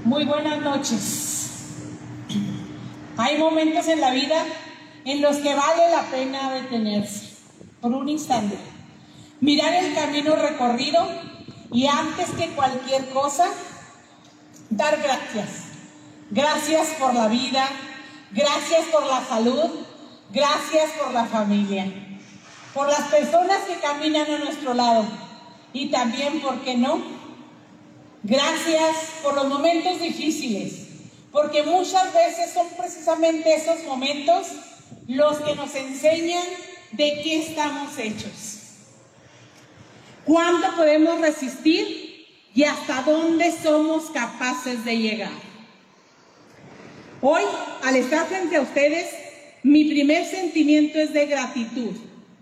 Muy buenas noches. Hay momentos en la vida en los que vale la pena detenerse por un instante, mirar el camino recorrido y antes que cualquier cosa, dar gracias. Gracias por la vida, gracias por la salud, gracias por la familia, por las personas que caminan a nuestro lado y también, ¿por qué no?, gracias por los momentos difíciles, porque muchas veces son precisamente esos momentos los que nos enseñan de qué estamos hechos, cuánto podemos resistir y hasta dónde somos capaces de llegar. Hoy, al estar frente a ustedes, mi primer sentimiento es de gratitud.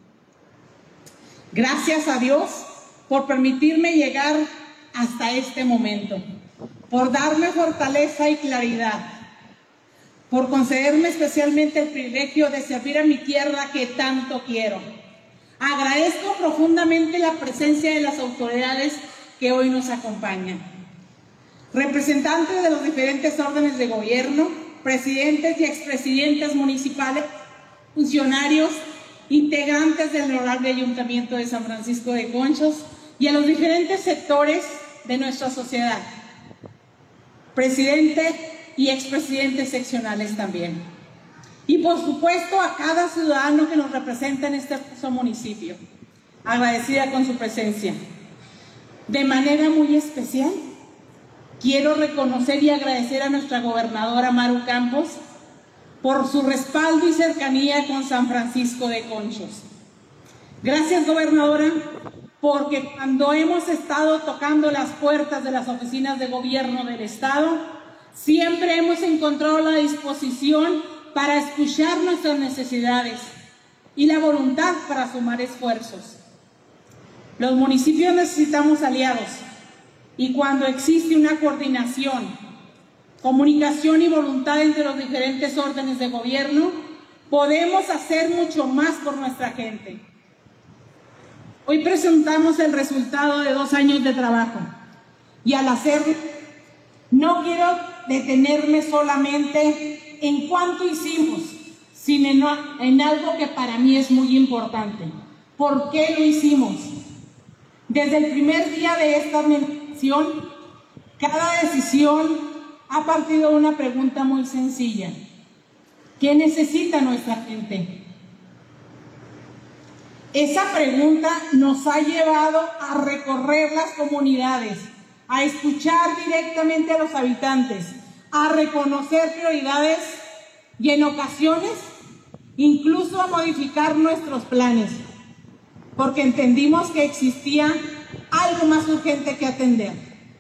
Gracias a Dios por permitirme llegar hasta este momento, por darme fortaleza y claridad, por concederme especialmente el privilegio de servir a mi tierra que tanto quiero. Agradezco profundamente la presencia de las autoridades que hoy nos acompañan, representantes de los diferentes órdenes de gobierno, presidentes y expresidentes municipales, funcionarios, integrantes del honorable Ayuntamiento de San Francisco de Conchos y a los diferentes sectores de nuestra sociedad, presidente y expresidentes seccionales también. Y por supuesto a cada ciudadano que nos representa en este hermoso municipio, agradecida con su presencia. De manera muy especial, quiero reconocer y agradecer a nuestra gobernadora Maru Campos por su respaldo y cercanía con San Francisco de Conchos. Gracias, gobernadora, porque cuando hemos estado tocando las puertas de las oficinas de gobierno del Estado, siempre hemos encontrado la disposición para escuchar nuestras necesidades y la voluntad para sumar esfuerzos. Los municipios necesitamos aliados y cuando existe una coordinación, comunicación y voluntad entre los diferentes órdenes de gobierno, podemos hacer mucho más por nuestra gente. Hoy presentamos el resultado de 2 años de trabajo y al hacerlo no quiero detenerme solamente en cuánto hicimos, sino en algo que para mí es muy importante. ¿Por qué lo hicimos? Desde el primer día de esta administración, cada decisión ha partido de una pregunta muy sencilla: ¿qué necesita nuestra gente? Esa pregunta nos ha llevado a recorrer las comunidades, a escuchar directamente a los habitantes, a reconocer prioridades y en ocasiones incluso a modificar nuestros planes, porque entendimos que existía algo más urgente que atender.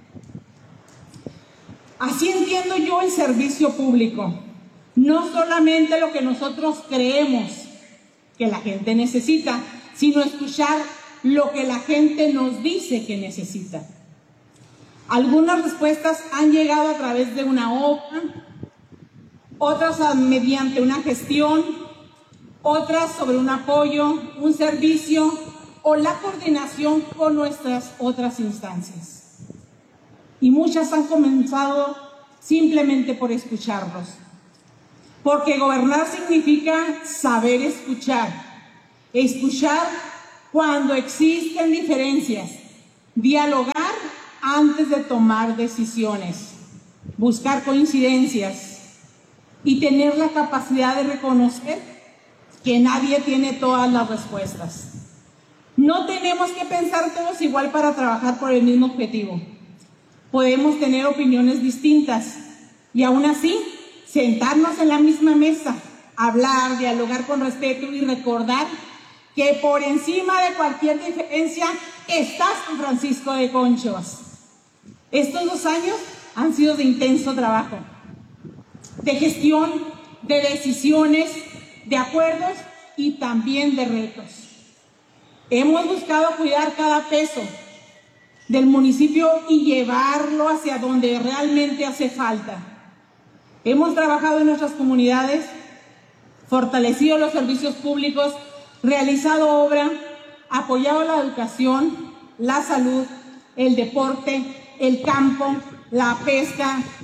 Así entiendo yo el servicio público, no solamente lo que nosotros creemos que la gente necesita, sino escuchar lo que la gente nos dice que necesita. Algunas respuestas han llegado a través de una obra, otras mediante una gestión, otras sobre un apoyo, un servicio o la coordinación con nuestras otras instancias. Y muchas han comenzado simplemente por escucharlos. Porque gobernar significa saber escuchar. Escuchar cuando existen diferencias, dialogar antes de tomar decisiones, buscar coincidencias y tener la capacidad de reconocer que nadie tiene todas las respuestas. No tenemos que pensar todos igual para trabajar por el mismo objetivo. Podemos tener opiniones distintas y aún así sentarnos en la misma mesa, hablar, dialogar con respeto y recordar que por encima de cualquier diferencia está San Francisco de Conchos. Estos 2 años han sido de intenso trabajo, de gestión, de decisiones, de acuerdos y también de retos. Hemos buscado cuidar cada peso del municipio y llevarlo hacia donde realmente hace falta. Hemos trabajado en nuestras comunidades, fortalecido los servicios públicos, realizado obra, apoyado la educación, la salud, el deporte, el campo, la pesca,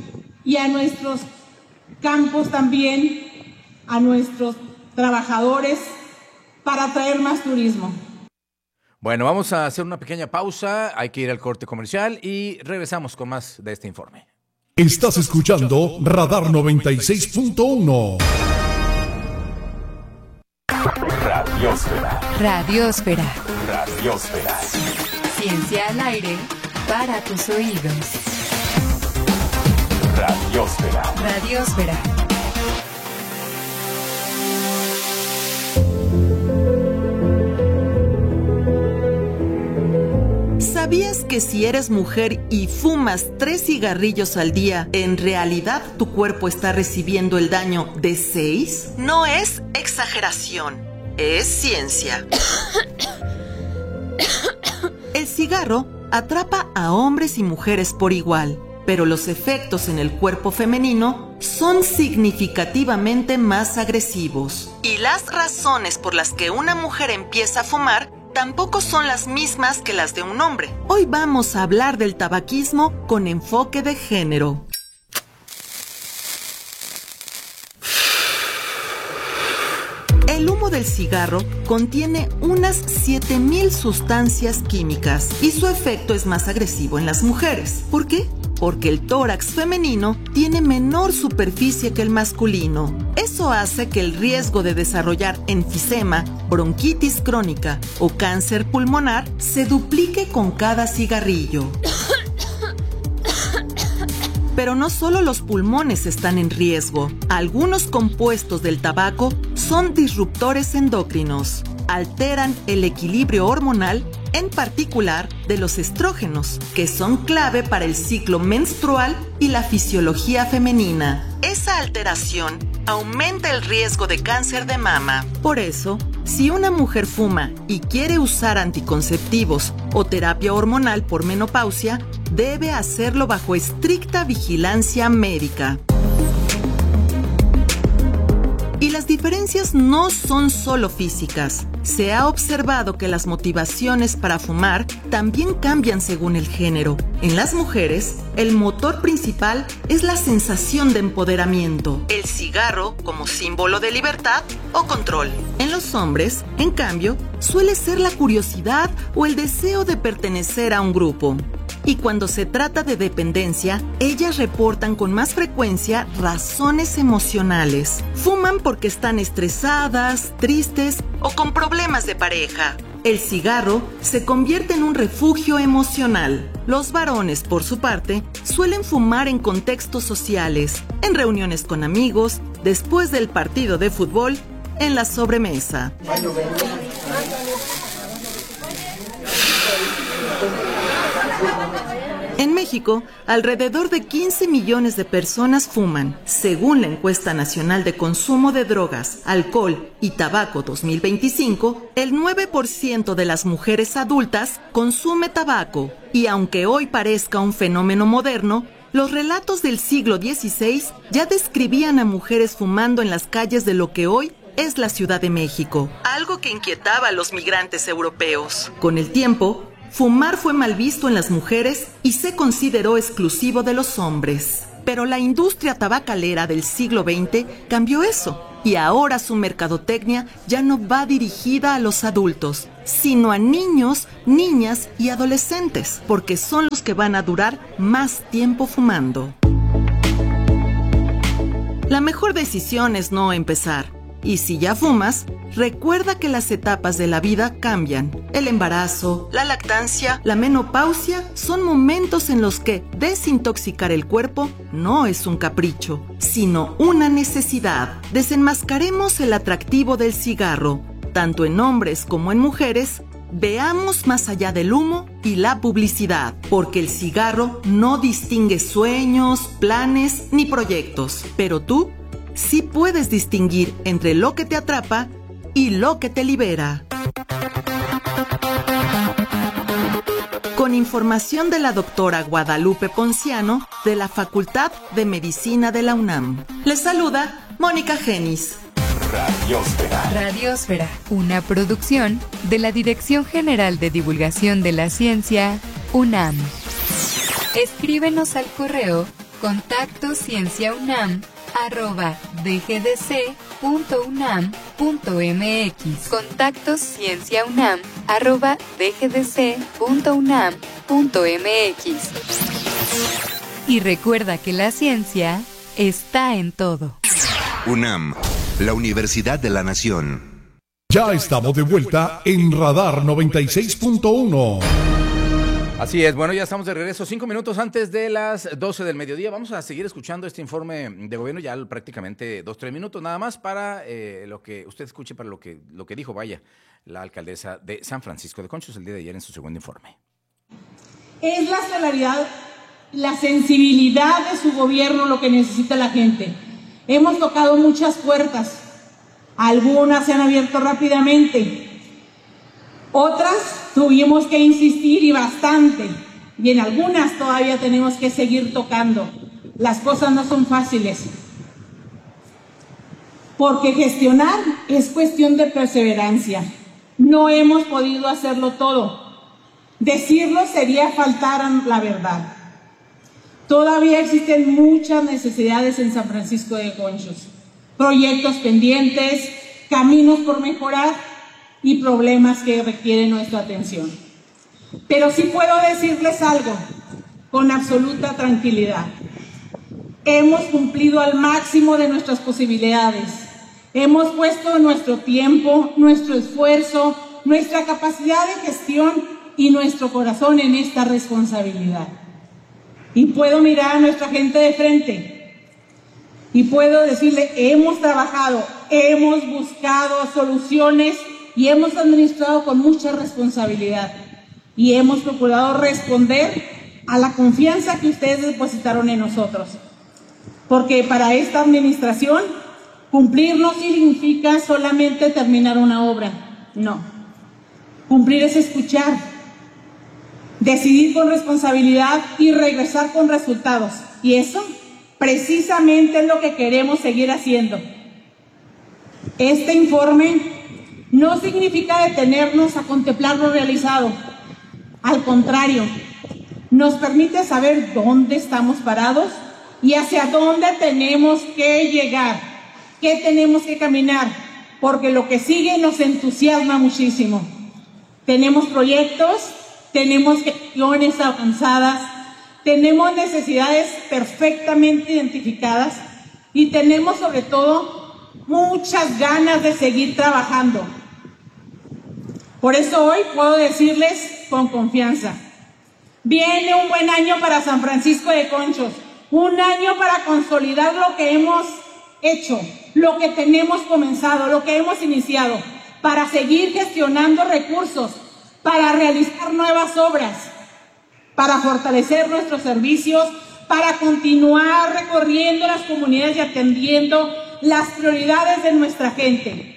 y a nuestros campos también, a nuestros trabajadores, para atraer más turismo. Bueno, vamos a hacer una pequeña pausa, hay que ir al corte comercial y regresamos con más de este informe. Estás escuchando Radar 96.1. Radiosfera. Radiosfera. Radiosfera. Ciencia al aire para tus oídos. Radiosfera. Radiosfera. ¿Sabías que si eres mujer y fumas 3 cigarrillos al día, en realidad tu cuerpo está recibiendo el daño de 6? No es exageración, es ciencia. El cigarro atrapa a hombres y mujeres por igual, pero los efectos en el cuerpo femenino son significativamente más agresivos. Y las razones por las que una mujer empieza a fumar tampoco son las mismas que las de un hombre. Hoy vamos a hablar del tabaquismo con enfoque de género. El humo del cigarro contiene unas 7,000 sustancias químicas y su efecto es más agresivo en las mujeres. ¿Por qué? Porque el tórax femenino tiene menor superficie que el masculino. Eso hace que el riesgo de desarrollar enfisema, bronquitis crónica o cáncer pulmonar se duplique con cada cigarrillo. Pero no solo los pulmones están en riesgo. Algunos compuestos del tabaco son disruptores endocrinos. Alteran el equilibrio hormonal, en particular de los estrógenos, que son clave para el ciclo menstrual y la fisiología femenina. Esa alteración aumenta el riesgo de cáncer de mama. Por eso, si una mujer fuma y quiere usar anticonceptivos o terapia hormonal por menopausia, debe hacerlo bajo estricta vigilancia médica. Y las diferencias no son solo físicas. Se ha observado que las motivaciones para fumar también cambian según el género. En las mujeres, el motor principal es la sensación de empoderamiento, el cigarro como símbolo de libertad o control. En los hombres, en cambio, suele ser la curiosidad o el deseo de pertenecer a un grupo. Y cuando se trata de dependencia, ellas reportan con más frecuencia razones emocionales. Fuman porque están estresadas, tristes o con problemas de pareja. El cigarro se convierte en un refugio emocional. Los varones, por su parte, suelen fumar en contextos sociales, en reuniones con amigos, después del partido de fútbol, en la sobremesa. En México, alrededor de 15 millones de personas fuman. Según la Encuesta Nacional de Consumo de Drogas, Alcohol y Tabaco 2025, el 9% de las mujeres adultas consume tabaco. Y aunque hoy parezca un fenómeno moderno, los relatos del siglo XVI ya describían a mujeres fumando en las calles de lo que hoy es la Ciudad de México, algo que inquietaba a los migrantes europeos. Con el tiempo, fumar fue mal visto en las mujeres y se consideró exclusivo de los hombres. Pero la industria tabacalera del siglo XX cambió eso, y ahora su mercadotecnia ya no va dirigida a los adultos, sino a niños, niñas y adolescentes, porque son los que van a durar más tiempo fumando. La mejor decisión es no empezar. Y si ya fumas, recuerda que las etapas de la vida cambian. El embarazo, la lactancia, la menopausia son momentos en los que desintoxicar el cuerpo no es un capricho, sino una necesidad. Desenmascaremos el atractivo del cigarro, tanto en hombres como en mujeres. Veamos más allá del humo y la publicidad, porque el cigarro no distingue sueños, planes ni proyectos, pero tú sí puedes distinguir entre lo que te atrapa y lo que te libera. Con información de la doctora Guadalupe Ponciano de la Facultad de Medicina de la UNAM. Les saluda Mónica Genis. Radiosfera. Radiosfera, una producción de la Dirección General de Divulgación de la Ciencia, UNAM. Escríbenos al correo Contacto cienciaunam@dgdc.unam.mx. Contacto cienciaunam@dgdc.unam.mx. Y recuerda que la ciencia está en todo. UNAM, la Universidad de la Nación. Ya estamos de vuelta en Radar 96.1. Así es, bueno, ya estamos de regreso, 5 minutos antes de las 12 del mediodía. Vamos a seguir escuchando este informe de gobierno, ya prácticamente 2-3 minutos nada más para lo que usted escuche, para lo que dijo, la alcaldesa de San Francisco de Conchos el día de ayer en su segundo informe. Es la solidaridad, la sensibilidad de su gobierno lo que necesita la gente. Hemos tocado muchas puertas, algunas se han abierto rápidamente. Otras tuvimos que insistir y bastante, y en algunas todavía tenemos que seguir tocando. Las cosas no son fáciles, porque gestionar es cuestión de perseverancia. No hemos podido hacerlo todo. Decirlo sería faltar a la verdad. Todavía existen muchas necesidades en San Francisco de Conchos, proyectos pendientes, caminos por mejorar y problemas que requieren nuestra atención. Pero sí puedo decirles algo con absoluta tranquilidad. Hemos cumplido al máximo de nuestras posibilidades. Hemos puesto nuestro tiempo, nuestro esfuerzo, nuestra capacidad de gestión y nuestro corazón en esta responsabilidad. Y puedo mirar a nuestra gente de frente y puedo decirle, hemos trabajado, hemos buscado soluciones y hemos administrado con mucha responsabilidad y hemos procurado responder a la confianza que ustedes depositaron en nosotros. Porque para esta administración, cumplir no significa solamente terminar una obra, no. Cumplir es escuchar, decidir con responsabilidad y regresar con resultados. Y eso precisamente es lo que queremos seguir haciendo. Este informe no significa detenernos a contemplar lo realizado. Al contrario, nos permite saber dónde estamos parados y hacia dónde tenemos que llegar, qué tenemos que caminar, porque lo que sigue nos entusiasma muchísimo. Tenemos proyectos, tenemos gestiones avanzadas, tenemos necesidades perfectamente identificadas y tenemos sobre todo muchas ganas de seguir trabajando. Por eso hoy puedo decirles con confianza, viene un buen año para San Francisco de Conchos, un año para consolidar lo que hemos hecho, lo que tenemos comenzado, lo que hemos iniciado, para seguir gestionando recursos, para realizar nuevas obras, para fortalecer nuestros servicios, para continuar recorriendo las comunidades y atendiendo las prioridades de nuestra gente.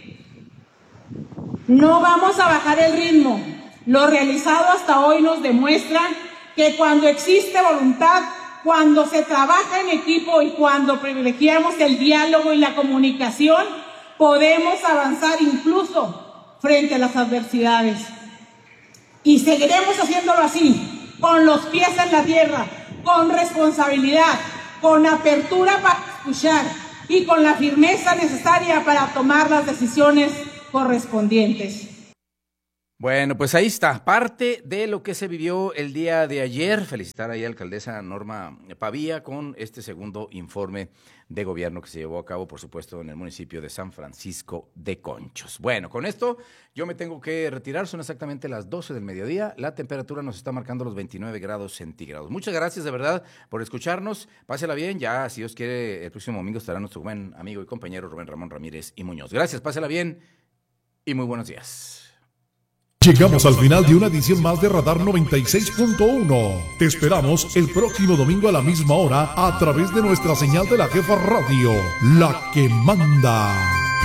No vamos a bajar el ritmo. Lo realizado hasta hoy nos demuestra que cuando existe voluntad, cuando se trabaja en equipo y cuando privilegiamos el diálogo y la comunicación, podemos avanzar incluso frente a las adversidades. Y seguiremos haciéndolo así, con los pies en la tierra, con responsabilidad, con apertura para escuchar y con la firmeza necesaria para tomar las decisiones correspondientes. Bueno, pues ahí está, parte de lo que se vivió el día de ayer. Felicitar ahí a la alcaldesa Norma Pavía con este segundo informe de gobierno que se llevó a cabo, por supuesto, en el municipio de San Francisco de Conchos. Bueno, con esto yo me tengo que retirar, son exactamente las 12 del mediodía, la temperatura nos está marcando los 29 grados centígrados. Muchas gracias de verdad por escucharnos, pásela bien, ya si Dios quiere el próximo domingo estará nuestro buen amigo y compañero Rubén Ramón Ramírez y Muñoz. Gracias, pásela bien y muy buenos días. Llegamos al final de una edición más de Radar 96.1. Te esperamos el próximo domingo a la misma hora a través de nuestra señal de la Jefa Radio, la que manda.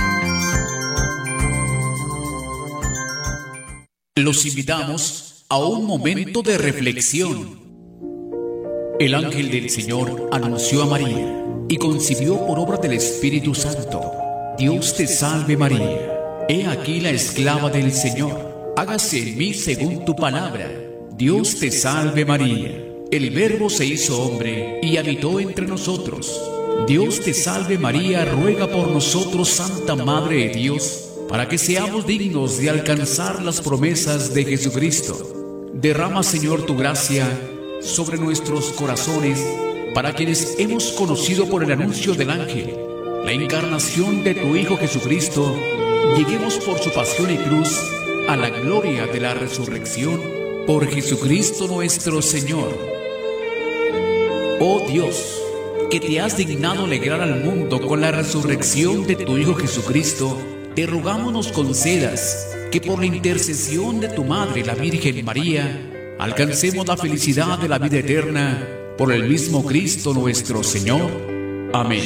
Los invitamos a un momento de reflexión. El ángel del Señor anunció a María y concibió por obra del Espíritu Santo. Dios te salve María, he aquí la esclava del Señor. Hágase en mí según tu palabra. Dios te salve María. El Verbo se hizo hombre y habitó entre nosotros. Dios te salve María, ruega por nosotros, Santa Madre de Dios, para que seamos dignos de alcanzar las promesas de Jesucristo. Derrama, Señor, tu gracia sobre nuestros corazones, para quienes hemos conocido por el anuncio del ángel la encarnación de tu Hijo Jesucristo, lleguemos por su pasión y cruz a la gloria de la resurrección, por Jesucristo nuestro Señor. Oh Dios, que te has dignado alegrar al mundo con la resurrección de tu Hijo Jesucristo, te rogamos nos concedas que por la intercesión de tu Madre, la Virgen María, alcancemos la felicidad de la vida eterna por el mismo Cristo nuestro Señor. Amén.